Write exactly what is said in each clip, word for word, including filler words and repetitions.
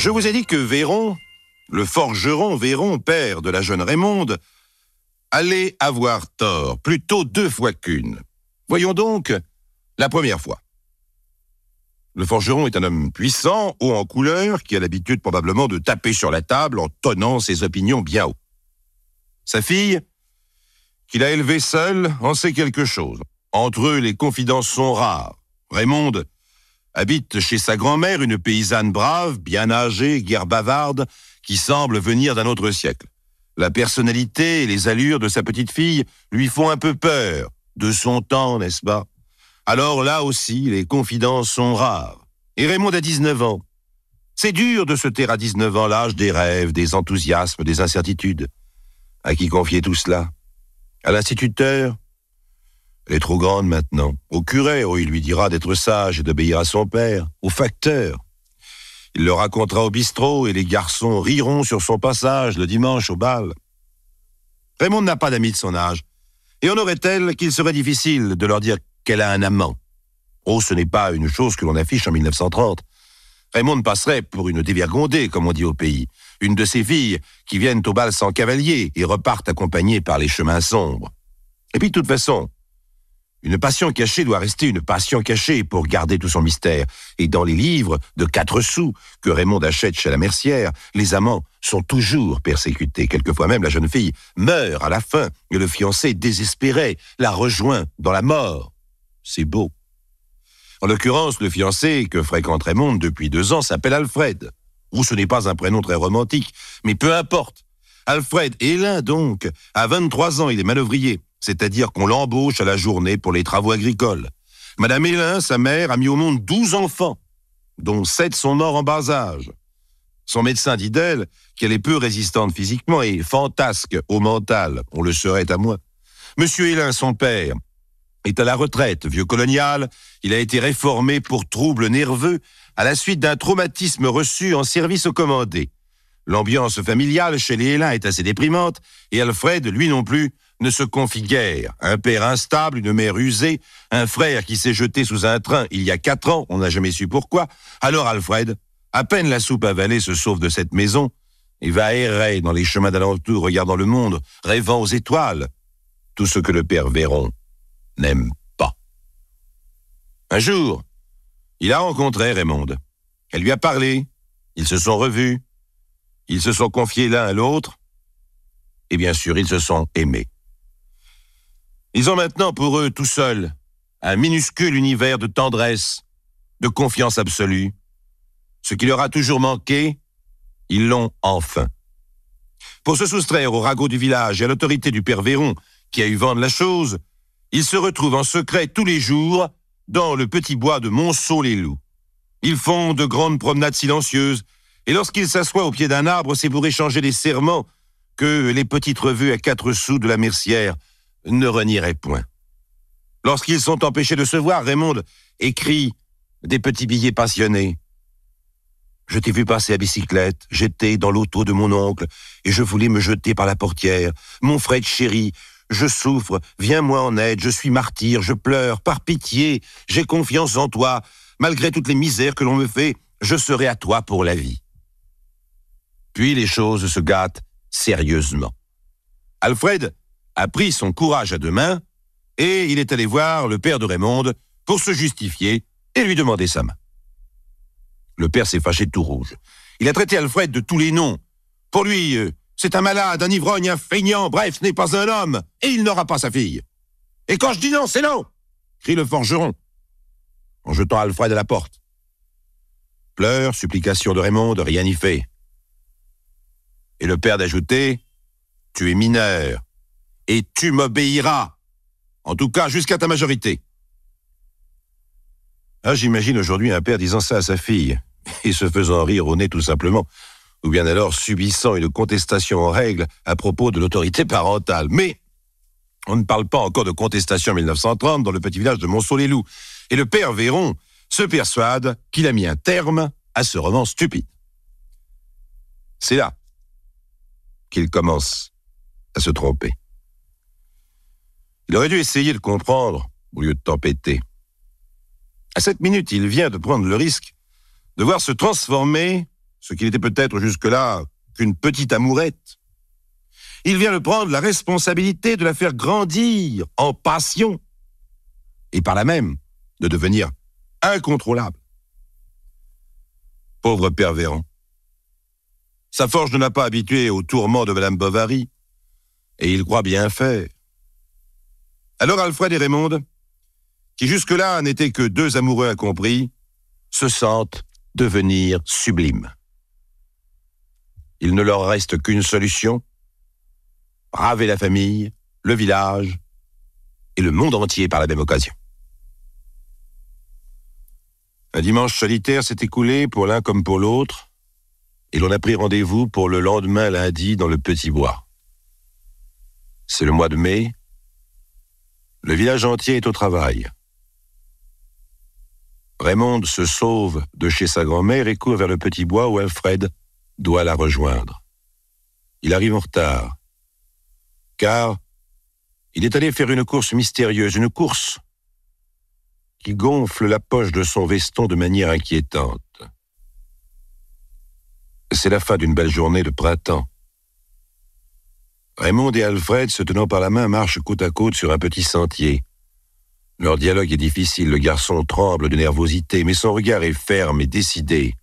Je vous ai dit que Véron, le forgeron Véron, père de la jeune Raymonde, allait avoir tort, plutôt deux fois qu'une. Voyons donc la première fois. Le forgeron est un homme puissant, haut en couleur, qui a l'habitude probablement de taper sur la table en tonnant ses opinions bien haut. Sa fille, qu'il a élevée seule, en sait quelque chose. Entre eux, les confidences sont rares. Raymonde habite chez sa grand-mère, une paysanne brave, bien âgée, guère bavarde, qui semble venir d'un autre siècle. La personnalité et les allures de sa petite fille lui font un peu peur, de son temps, n'est-ce pas? Alors là aussi, les confidences sont rares. Et Raymonde a dix-neuf ans. C'est dur de se taire à dix-neuf ans, l'âge des rêves, des enthousiasmes, des incertitudes. À qui confier tout cela? À l'instituteur? Elle est trop grande maintenant. Au curé, où il lui dira d'être sage et d'obéir à son père. Au facteur. Il le racontera au bistrot et les garçons riront sur son passage le dimanche au bal. Raymonde n'a pas d'amis de son âge. Et on aurait-elle qu'il serait difficile de leur dire qu'elle a un amant? Oh, ce n'est pas une chose que l'on affiche en mille neuf cent trente. Raymonde passerait pour une dévergondée, comme on dit au pays. Une de ces filles qui viennent au bal sans cavalier et repartent accompagnées par les chemins sombres. Et puis, de toute façon, une passion cachée doit rester une passion cachée pour garder tout son mystère. Et dans les livres de quatre sous que Raymonde achète chez la mercière, les amants sont toujours persécutés. Quelquefois même, la jeune fille meurt à la fin et le fiancé, désespéré, la rejoint dans la mort. C'est beau. En l'occurrence, le fiancé que fréquente Raymonde depuis deux ans s'appelle Alfred. Ou ce n'est pas un prénom très romantique, mais peu importe. Alfred Hélin, donc, à vingt-trois ans, il est manœuvrier. C'est-à-dire qu'on l'embauche à la journée pour les travaux agricoles. Madame Hélin, sa mère, a mis au monde douze enfants, dont sept sont morts en bas âge. Son médecin dit d'elle qu'elle est peu résistante physiquement et fantasque au mental. On le serait à moi. Monsieur Hélin, son père, est à la retraite, vieux colonial. Il a été réformé pour troubles nerveux à la suite d'un traumatisme reçu en service au commandé. L'ambiance familiale chez les Hélin est assez déprimante et Alfred, lui non plus, ne se confie guère. Un père instable, une mère usée, un frère qui s'est jeté sous un train il y a quatre ans, on n'a jamais su pourquoi. Alors Alfred, à peine la soupe avalée, se sauve de cette maison et va errer dans les chemins d'alentour, regardant le monde, rêvant aux étoiles. Tout ce que le père Véron n'aime pas. Un jour, il a rencontré Raymonde. Elle lui a parlé, ils se sont revus, ils se sont confiés l'un à l'autre, et bien sûr, ils se sont aimés. Ils ont maintenant pour eux tout seuls un minuscule univers de tendresse, de confiance absolue. Ce qui leur a toujours manqué, ils l'ont enfin. Pour se soustraire au ragot du village et à l'autorité du père Véron, qui a eu vent de la chose, ils se retrouvent en secret tous les jours dans le petit bois de Monceau-les-Loups. Ils font de grandes promenades silencieuses, et lorsqu'ils s'assoient au pied d'un arbre, c'est pour échanger des serments que les petites revues à quatre sous de la mercière ne renieraient point. Lorsqu'ils sont empêchés de se voir, Raymonde écrit des petits billets passionnés. Je t'ai vu passer à bicyclette, j'étais dans l'auto de mon oncle, et je voulais me jeter par la portière. Mon Fred chéri, je souffre, viens-moi en aide, je suis martyr, je pleure, par pitié, j'ai confiance en toi. Malgré toutes les misères que l'on me fait, je serai à toi pour la vie. Puis les choses se gâtent sérieusement. Alfred a pris son courage à deux mains et il est allé voir le père de Raymonde pour se justifier et lui demander sa main. Le père s'est fâché tout rouge. Il a traité Alfred de tous les noms. Pour lui, euh, c'est un malade, un ivrogne, un feignant, bref, ce n'est pas un homme et il n'aura pas sa fille. Et quand je dis non, c'est non, crie le forgeron en jetant Alfred à la porte. Pleurs, supplications de Raymonde, rien n'y fait. Et le père d'ajouter, tu es mineur, et tu m'obéiras, en tout cas jusqu'à ta majorité. Ah, j'imagine aujourd'hui un père disant ça à sa fille, et se faisant rire au nez tout simplement, ou bien alors subissant une contestation en règle à propos de l'autorité parentale. Mais on ne parle pas encore de contestation en mille neuf cent trente dans le petit village de Monceau-les-Loups, et le père Véron se persuade qu'il a mis un terme à ce roman stupide. C'est là qu'il commence à se tromper. Il aurait dû essayer de comprendre au lieu de tempêter. À cette minute, il vient de prendre le risque de voir se transformer ce qu'il était peut-être jusque-là qu'une petite amourette. Il vient de prendre la responsabilité de la faire grandir en passion, et par là même de devenir incontrôlable. Pauvre père Véran. Sa forge ne l'a pas habitué aux tourments de Madame Bovary, et il croit bien faire. Alors Alfred et Raymonde, qui jusque-là n'étaient que deux amoureux incompris, se sentent devenir sublimes. Il ne leur reste qu'une solution, braver la famille, le village et le monde entier par la même occasion. Un dimanche solitaire s'est écoulé pour l'un comme pour l'autre, et l'on a pris rendez-vous pour le lendemain lundi dans le Petit Bois. C'est le mois de mai. Le village entier est au travail. Raymonde se sauve de chez sa grand-mère et court vers le Petit Bois où Alfred doit la rejoindre. Il arrive en retard, car il est allé faire une course mystérieuse, une course qui gonfle la poche de son veston de manière inquiétante. C'est la fin d'une belle journée de printemps. Raymonde et Alfred, se tenant par la main, marchent côte à côte sur un petit sentier. Leur dialogue est difficile, le garçon tremble de nervosité, mais son regard est ferme et décidé.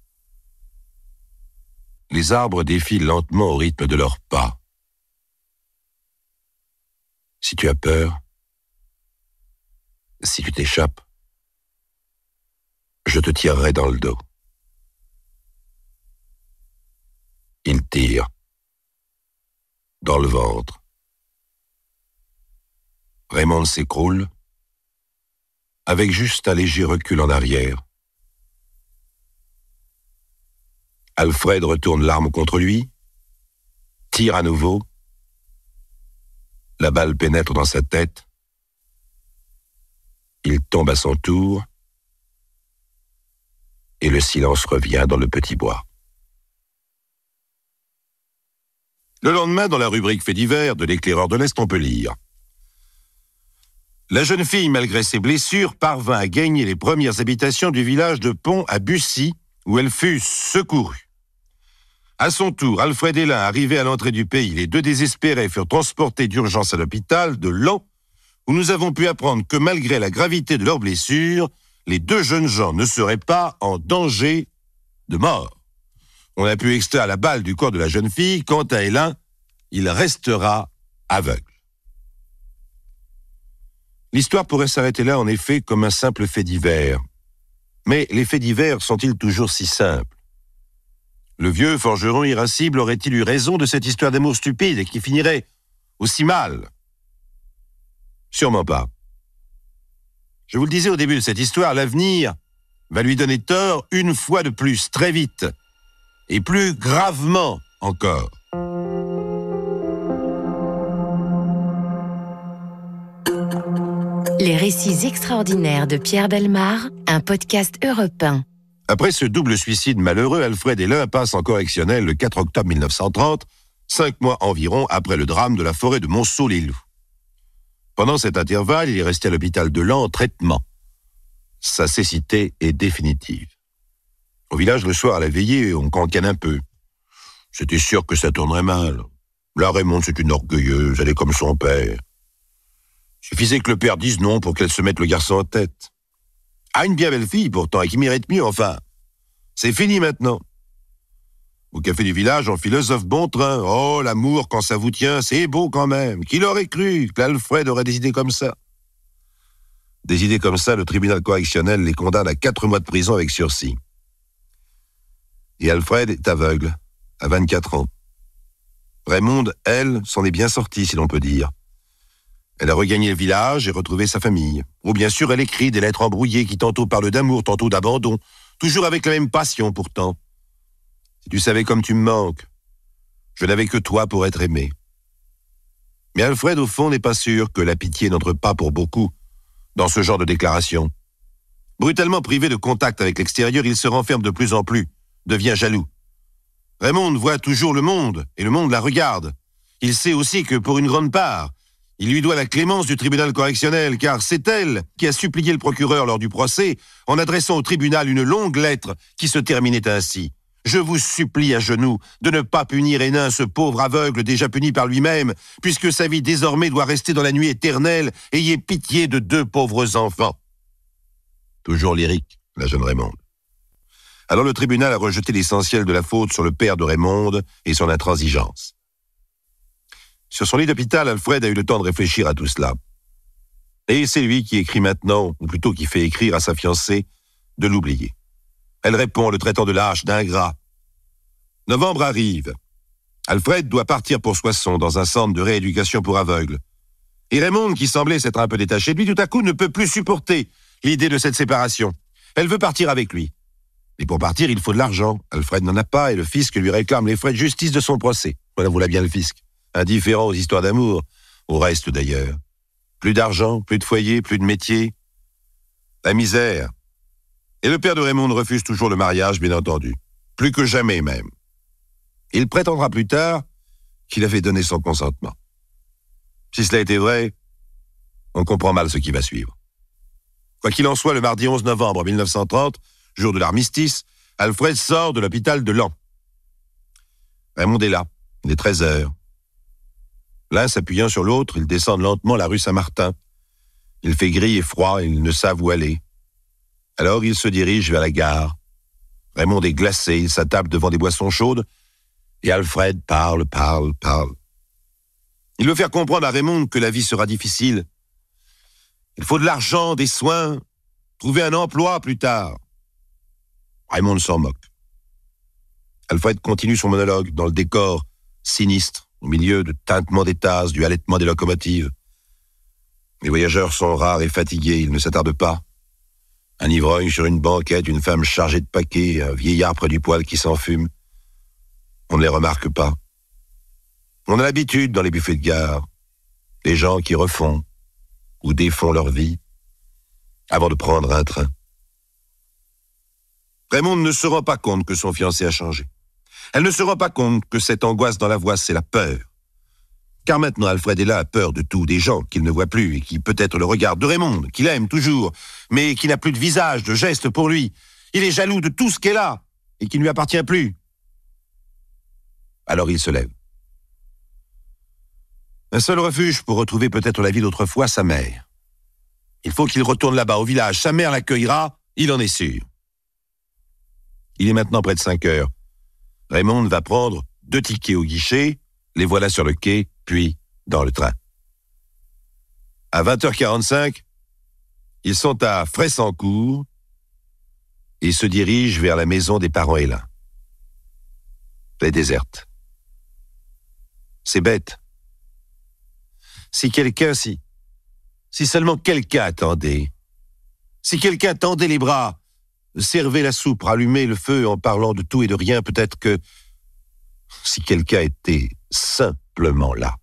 Les arbres défilent lentement au rythme de leurs pas. Si tu as peur, si tu t'échappes, je te tirerai dans le dos. Il tire dans le ventre. Raymonde s'écroule, avec juste un léger recul en arrière. Alfred retourne l'arme contre lui, tire à nouveau. La balle pénètre dans sa tête. Il tombe à son tour, et le silence revient dans le Petit Bois. Le lendemain, dans la rubrique Faits divers de l'Éclaireur de l'Est, on peut lire: la jeune fille, malgré ses blessures, parvint à gagner les premières habitations du village de Pont à Bussy, où elle fut secourue. À son tour, Alfred et l'un arrivés à l'entrée du pays, les deux désespérés furent transportés d'urgence à l'hôpital de Laon, où nous avons pu apprendre que malgré la gravité de leurs blessures, les deux jeunes gens ne seraient pas en danger de mort. On a pu extraire la balle du corps de la jeune fille. Quant à Hélène, il restera aveugle. L'histoire pourrait s'arrêter là, en effet, comme un simple fait divers. Mais les faits divers sont-ils toujours si simples? Le vieux forgeron irascible aurait-il eu raison de cette histoire d'amour stupide et qui finirait aussi mal? Sûrement pas. Je vous le disais au début de cette histoire, l'avenir va lui donner tort une fois de plus, très vite, et plus gravement encore. Les récits extraordinaires de Pierre Bellemare, un podcast Europe un. Après ce double suicide malheureux, Alfred Hélin passe en correctionnel le quatre octobre mille neuf cent trente, cinq mois environ après le drame de la forêt de Monceau-les-Loups. Pendant cet intervalle, il est resté à l'hôpital de Laon en traitement. Sa cécité est définitive. Au village, le soir, à la veillée, on cancane un peu. C'était sûr que ça tournerait mal. La Raymonde, c'est une orgueilleuse, elle est comme son père. Suffisait que le père dise non pour qu'elle se mette le garçon en tête. Ah, une bien belle fille, pourtant, et qui mérite mieux, enfin. C'est fini maintenant. Au café du village, en philosophe bon train. Oh, l'amour, quand ça vous tient, c'est beau quand même. Qui l'aurait cru qu'Alfred aurait des idées comme ça? Des idées comme ça, le tribunal correctionnel les condamne à quatre mois de prison avec sursis. Et Alfred est aveugle, à vingt-quatre ans. Raymonde, elle, s'en est bien sortie, si l'on peut dire. Elle a regagné le village et retrouvé sa famille. Ou bien sûr, elle écrit des lettres embrouillées qui tantôt parlent d'amour, tantôt d'abandon, toujours avec la même passion pourtant. Si tu savais comme tu me manques, je n'avais que toi pour être aimé. Mais Alfred, au fond, n'est pas sûr que la pitié n'entre pas pour beaucoup dans ce genre de déclaration. Brutalement privé de contact avec l'extérieur, il se renferme de plus en plus, devient jaloux. Raymonde voit toujours le monde, et le monde la regarde. Il sait aussi que, pour une grande part, il lui doit la clémence du tribunal correctionnel, car c'est elle qui a supplié le procureur lors du procès en adressant au tribunal une longue lettre qui se terminait ainsi. je vous supplie à genoux de ne pas punir Hénin, ce pauvre aveugle déjà puni par lui-même, puisque sa vie désormais doit rester dans la nuit éternelle. Ayez pitié de deux pauvres enfants. » Toujours lyrique, la jeune Raymonde. Alors le tribunal a rejeté l'essentiel de la faute sur le père de Raymonde et son intransigeance. Sur son lit d'hôpital, Alfred a eu le temps de réfléchir à tout cela. Et c'est lui qui écrit maintenant, ou plutôt qui fait écrire à sa fiancée, de l'oublier. Elle répond en le traitant de lâche, d'ingrat. Novembre arrive. Alfred doit partir pour Soissons, dans un centre de rééducation pour aveugles. Et Raymonde, qui semblait s'être un peu détachée de lui, tout à coup ne peut plus supporter l'idée de cette séparation. Elle veut partir avec lui. Et pour partir, il faut de l'argent. Alfred n'en a pas et le fisc lui réclame les frais de justice de son procès. Voilà, voilà bien le fisc. Indifférent aux histoires d'amour, au reste d'ailleurs. Plus d'argent, plus de foyer, plus de métier. La misère. Et le père de Raymonde refuse toujours le mariage, bien entendu. Plus que jamais même. Il prétendra plus tard qu'il avait donné son consentement. Si cela était vrai, on comprend mal ce qui va suivre. Quoi qu'il en soit, le mardi onze novembre mille neuf cent trente, jour de l'armistice, Alfred sort de l'hôpital de Laon. Raymonde est là, il est treize heures. L'un s'appuyant sur l'autre, ils descendent lentement la rue Saint-Martin. Il fait gris et froid, ils ne savent où aller. Alors ils se dirigent vers la gare. Raymonde est glacé, il s'attable devant des boissons chaudes, et Alfred parle, parle, parle. Il veut faire comprendre à Raymonde que la vie sera difficile. Il faut de l'argent, des soins, trouver un emploi plus tard. Raymonde s'en moque. Alfred continue son monologue dans le décor sinistre, au milieu de tintements des tasses, du halètement des locomotives. Les voyageurs sont rares et fatigués, ils ne s'attardent pas. Un ivrogne sur une banquette, une femme chargée de paquets, un vieillard près du poêle qui s'enfume. On ne les remarque pas. On a l'habitude dans les buffets de gare, les gens qui refont ou défont leur vie avant de prendre un train. Raymonde ne se rend pas compte que son fiancé a changé. Elle ne se rend pas compte que cette angoisse dans la voix, c'est la peur. Car maintenant, Alfred est là à peur de tout, des gens qu'il ne voit plus et qui peut-être le regardent, de Raymonde, qu'il aime toujours, mais qui n'a plus de visage, de geste pour lui. Il est jaloux de tout ce qu'elle a et qui ne lui appartient plus. Alors il se lève. Un seul refuge pour retrouver peut-être la vie d'autrefois, sa mère. Il faut qu'il retourne là-bas au village. Sa mère l'accueillera, il en est sûr. Il est maintenant près de cinq heures. Raymonde va prendre deux tickets au guichet, les voilà sur le quai, puis dans le train. À vingt heures quarante-cinq, ils sont à Fressancourt et se dirigent vers la maison des parents Hénin. Elle est déserte. C'est bête. Si quelqu'un, si, si seulement quelqu'un attendait, si quelqu'un tendait les bras, servait la soupe, rallumait le feu en parlant de tout et de rien, peut-être que si quelqu'un était simplement là.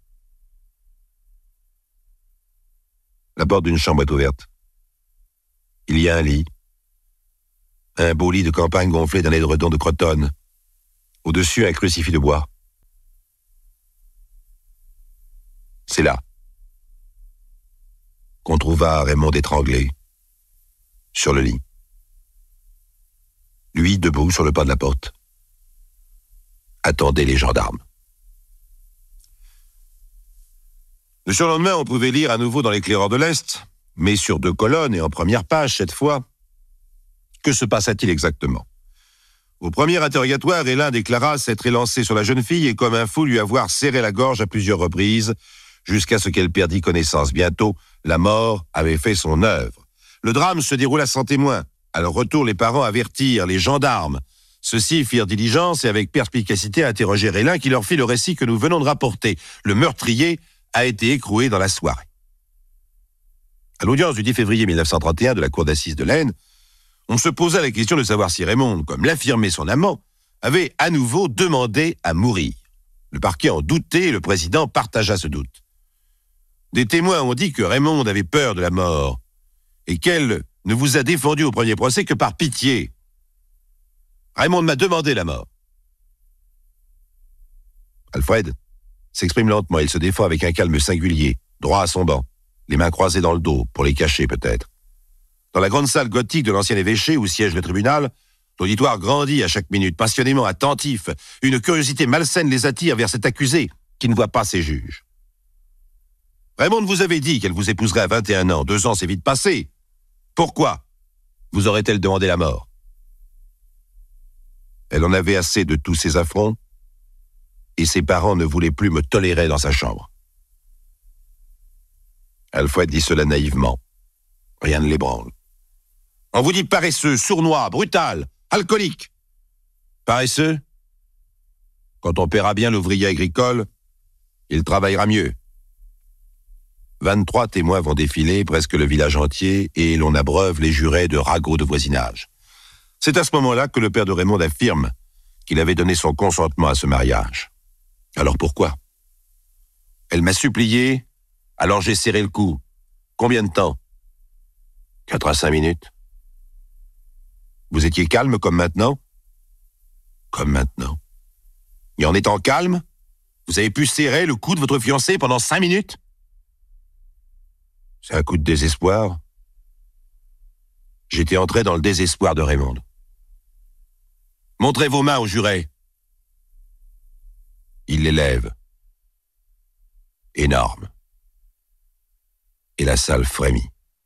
La porte d'une chambre est ouverte. Il y a un lit. Un beau lit de campagne gonflé d'un édredon de crotonne. Au-dessus, un crucifix de bois. C'est là qu'on trouva Raymonde étranglé, sur le lit. Lui, debout sur le pas de la porte, attendait les gendarmes. Le surlendemain, on pouvait lire à nouveau dans l'éclaireur de l'Est, mais sur deux colonnes et en première page cette fois, que se passa-t-il exactement? Au premier interrogatoire, Hénin déclara s'être élancé sur la jeune fille et comme un fou lui avoir serré la gorge à plusieurs reprises, jusqu'à ce qu'elle perdît connaissance. Bientôt, la mort avait fait son œuvre. Le drame se déroula sans témoin. À leur retour, les parents avertirent les gendarmes. Ceux-ci firent diligence et avec perspicacité interrogèrent Hénin qui leur fit le récit que nous venons de rapporter. Le meurtrier a été écroué dans la soirée. À l'audience du dix février mille neuf cent trente et un de la cour d'assises de l'Aisne, on se posa la question de savoir si Raymonde, comme l'affirmait son amant, avait à nouveau demandé à mourir. Le parquet en doutait et le président partagea ce doute. Des témoins ont dit que Raymonde avait peur de la mort et qu'elle ne vous a défendu au premier procès que par pitié. Raymonde m'a demandé la mort. Alfred s'exprime lentement, il se défend avec un calme singulier, droit à son banc, les mains croisées dans le dos, pour les cacher peut-être. Dans la grande salle gothique de l'ancien évêché où siège le tribunal, L'auditoire grandit à chaque minute, passionnément attentif. Une curiosité malsaine les attire vers cet accusé qui ne voit pas ses juges. Raymonde vous avait dit qu'elle vous épouserait à vingt et un ans. Deux ans, c'est vite passé. Pourquoi vous aurait-elle demandé la mort? Elle en avait assez de tous ces affronts et ses parents ne voulaient plus me tolérer dans sa chambre. Alfred dit cela naïvement. Rien ne l'ébranle. On vous dit paresseux, sournois, brutal, alcoolique. Paresseux? Quand on paiera bien l'ouvrier agricole, il travaillera mieux. vingt-trois témoins vont défiler, presque le village entier, et l'on abreuve les jurés de ragots de voisinage. C'est à ce moment-là que le père de Raymond affirme qu'il avait donné son consentement à ce mariage. Alors pourquoi? Elle m'a supplié, alors j'ai serré le cou. Combien de temps? Quatre à cinq minutes. Vous étiez calme comme maintenant? Comme maintenant. Et en étant calme, vous avez pu serrer le cou de votre fiancé pendant cinq minutes? C'est un coup de désespoir. J'étais entré dans le désespoir de Raymond. Montrez vos mains au juré. Il les lève. Énorme. Et la salle frémit.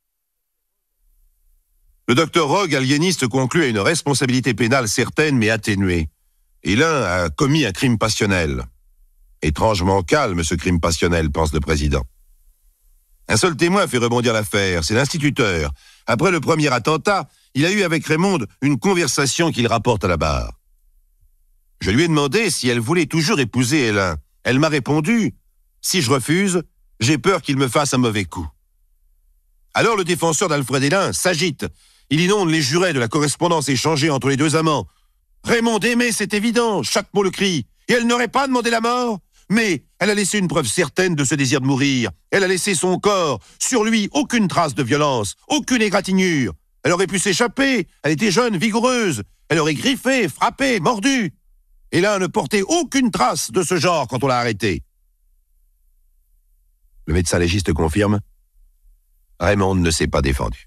Le docteur Rogue, aliéniste, conclut à une responsabilité pénale certaine mais atténuée. Et l'un a commis un crime passionnel. Étrangement calme, ce crime passionnel, pense le président. Un seul témoin fait rebondir l'affaire, c'est l'instituteur. Après le premier attentat, il a eu avec Raymond une conversation qu'il rapporte à la barre. Je lui ai demandé si elle voulait toujours épouser Hélène. Elle m'a répondu, si je refuse, j'ai peur qu'il me fasse un mauvais coup. Alors le défenseur d'Alfred Hélène s'agite. Il inonde les jurés de la correspondance échangée entre les deux amants. Raymond aimait, c'est évident, chaque mot le crie. Et elle n'aurait pas demandé la mort? Mais elle a laissé une preuve certaine de ce désir de mourir. Elle a laissé son corps. Sur lui, aucune trace de violence, aucune égratignure. Elle aurait pu s'échapper. Elle était jeune, vigoureuse. Elle aurait griffé, frappé, mordu. Et là, ne portait aucune trace de ce genre quand on l'a arrêtée. Le médecin légiste confirme. Raymond ne s'est pas défendu.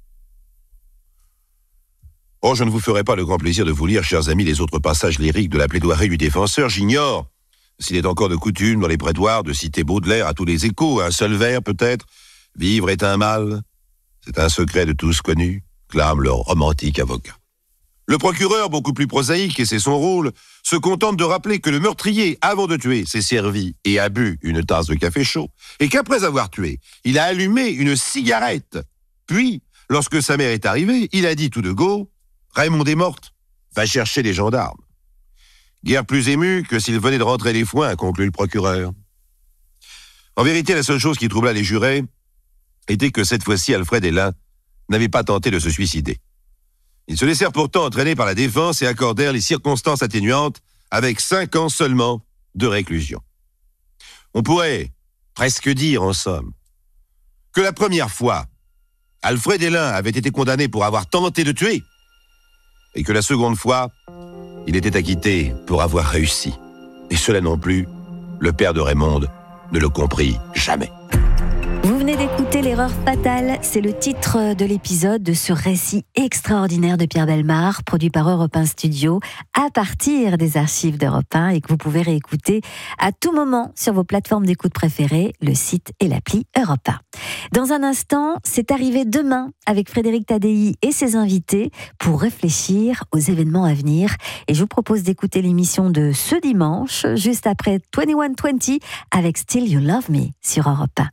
Oh, je ne vous ferai pas le grand plaisir de vous lire, chers amis, les autres passages lyriques de la plaidoirie du défenseur. J'ignore s'il est encore de coutume dans les prétoires de citer Baudelaire à tous les échos, un seul vers peut-être. Vivre est un mal, c'est un secret de tous connu, clame le romantique avocat. Le procureur, beaucoup plus prosaïque, et c'est son rôle, se contente de rappeler que le meurtrier, avant de tuer, s'est servi et a bu une tasse de café chaud, et qu'après avoir tué, il a allumé une cigarette. Puis, lorsque sa mère est arrivée, il a dit tout de go, « Raymond est morte, va chercher les gendarmes. » Guère plus ému que s'il venait de rentrer les foins, conclut le procureur. En vérité, la seule chose qui troubla les jurés était que cette fois-ci, Alfred Hélène n'avait pas tenté de se suicider. Ils se laissèrent pourtant entraîner par la défense et accordèrent les circonstances atténuantes avec cinq ans seulement de réclusion. On pourrait presque dire, en somme, que la première fois, Alfred Hélène avait été condamné pour avoir tenté de tuer, et que la seconde fois, il était acquitté pour avoir réussi. Et cela non plus, le père de Raymond ne le comprit jamais. Vous venez d'écouter L'erreur fatale, c'est le titre de l'épisode de ce récit extraordinaire de Pierre Bellemare, produit par Europe un Studio, à partir des archives d'Europe un et que vous pouvez réécouter à tout moment sur vos plateformes d'écoute préférées, le site et l'appli Europe un. Dans un instant, c'est arrivé demain avec Frédéric Tadei et ses invités pour réfléchir aux événements à venir. Et je vous propose d'écouter l'émission de ce dimanche, juste après vingt et un vingt avec Still You Love Me sur Europe un.